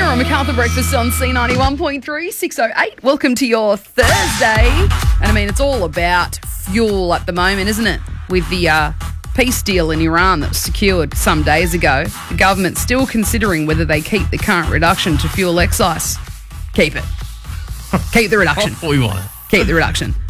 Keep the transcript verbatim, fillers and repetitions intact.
on MacArthur Breakfast on C ninety-one point three, six oh eight. Welcome to your Thursday. And I mean, it's all about fuel at the moment, isn't it? With the uh, peace deal in Iran that was secured some days ago, the government's still considering whether they keep the current reduction to fuel excise. Keep it. Keep the reduction. We want it. Keep the reduction.